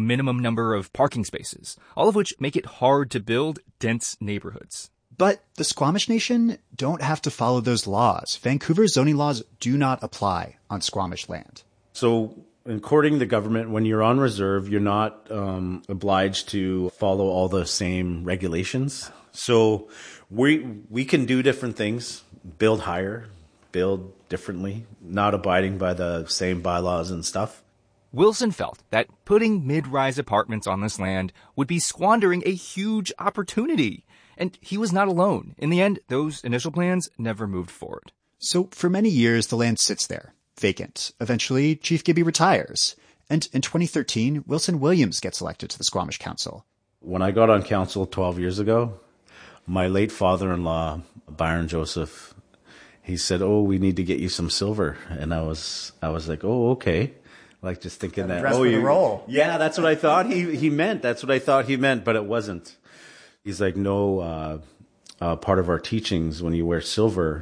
minimum number of parking spaces, all of which make it hard to build dense neighborhoods. But the Squamish Nation don't have to follow those laws. Vancouver's zoning laws do not apply on Squamish land. So, according to the government, when you're on reserve, you're not obliged to follow all the same regulations. So, we can do different things, build higher, build differently, not abiding by the same bylaws and stuff. Wilson felt that putting mid-rise apartments on this land would be squandering a huge opportunity. And he was not alone. In the end, those initial plans never moved forward. So for many years, the land sits there, vacant. Eventually, Chief Gibby retires. And in 2013, Wilson Williams gets elected to the Squamish Council. When I got on council 12 years ago, my late father-in-law, Byron Joseph, he said, "Oh, we need to get you some silver." And I was like, "Oh, okay." Like just thinking that, "Oh, you roll." Yeah, that's what I thought he meant. That's what I thought he meant, but it wasn't. He's like, "No, part of our teachings, when you wear silver,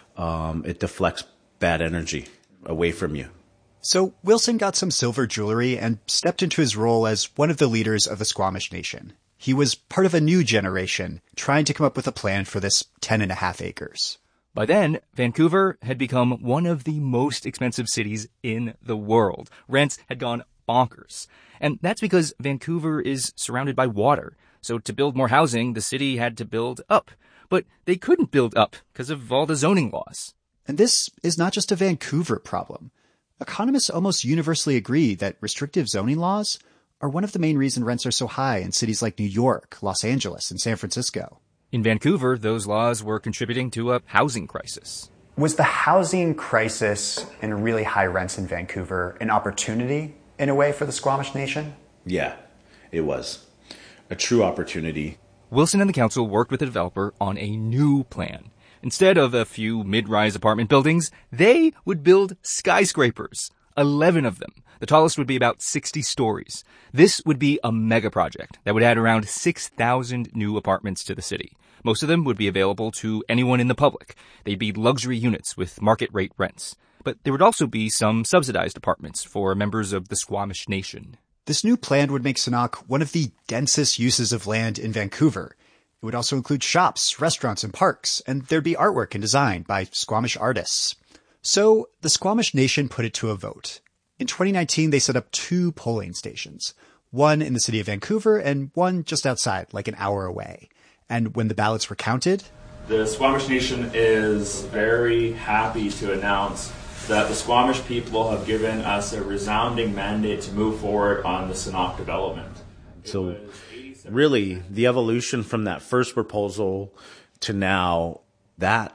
it deflects bad energy away from you." So Wilson got some silver jewelry and stepped into his role as one of the leaders of the Squamish Nation. He was part of a new generation trying to come up with a plan for this 10.5 acres. By then, Vancouver had become one of the most expensive cities in the world. Rents had gone bonkers. And that's because Vancouver is surrounded by water. So to build more housing, the city had to build up. But they couldn't build up because of all the zoning laws. And this is not just a Vancouver problem. Economists almost universally agree that restrictive zoning laws are one of the main reasons rents are so high in cities like New York, Los Angeles, and San Francisco. In Vancouver, those laws were contributing to a housing crisis. Was the housing crisis and really high rents in Vancouver an opportunity, in a way, for the Squamish Nation? Yeah, it was. A true opportunity. Wilson and the council worked with the developer on a new plan. Instead of a few mid-rise apartment buildings, they would build skyscrapers. 11 of them. The tallest would be about 60 stories. This would be a mega project that would add around 6,000 new apartments to the city. Most of them would be available to anyone in the public. They'd be luxury units with market rate rents. But there would also be some subsidized apartments for members of the Squamish Nation. This new plan would make Sanok one of the densest uses of land in Vancouver. It would also include shops, restaurants, and parks, and there'd be artwork and design by Squamish artists. So the Squamish Nation put it to a vote. In 2019, they set up 2 polling stations, one in the city of Vancouver and one just outside, like an hour away. And when the ballots were counted, the Squamish Nation is very happy to announce that the Squamish people have given us a resounding mandate to move forward on the Sanok development. So really, the evolution from that first proposal to now, that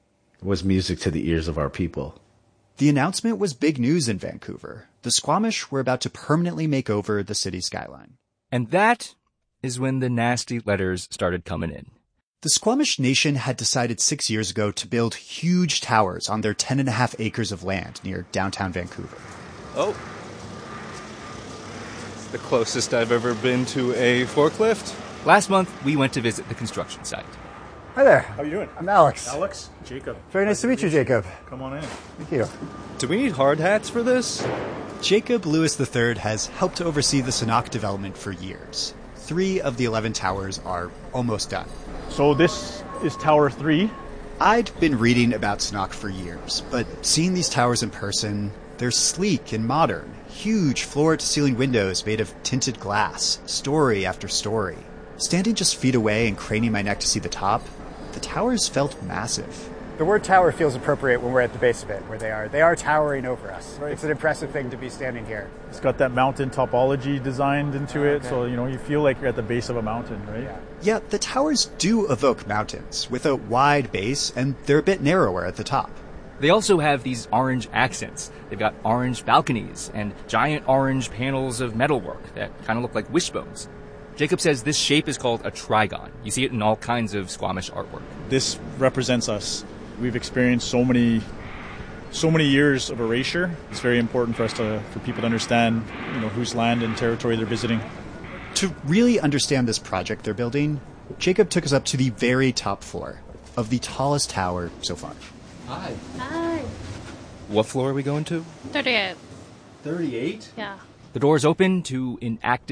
was music to the ears of our people. The announcement was big news in Vancouver. The Squamish were about to permanently make over the city skyline. And that is when the nasty letters started coming in. The Squamish Nation had decided 6 years ago to build huge towers on their 10.5 acres of land near downtown Vancouver. Oh. It's the closest I've ever been to a forklift. Last month, we went to visit the construction site. Hi there. How are you doing? I'm Alex. Alex? Jacob. Very nice to meet you, Jacob. Come on in. Thank you. Do we need hard hats for this? Jacob Lewis III has helped to oversee the Sanok development for years. 3 of the 11 towers are almost done. So this is Tower 3. I'd been reading about Sanok for years, but seeing these towers in person, they're sleek and modern. Huge floor-to-ceiling windows made of tinted glass, story after story. Standing just feet away and craning my neck to see the top, the towers felt massive. The word tower feels appropriate when we're at the base of it, where they are. They are towering over us. Right. It's an impressive thing to be standing here. It's got that mountain topology designed into it, so you feel like you're at the base of a mountain, right? Yeah, the towers do evoke mountains, with a wide base, and they're a bit narrower at the top. They also have these orange accents. They've got orange balconies and giant orange panels of metalwork that kind of look like wishbones. Jacob says this shape is called a trigon. You see it in all kinds of Squamish artwork. This represents us. We've experienced so many years of erasure. It's very important for people to understand, whose land and territory they're visiting. To really understand this project they're building, Jacob took us up to the very top floor of the tallest tower so far. Hi. Hi. What floor are we going to? 38. 38? Yeah. The doors open to an active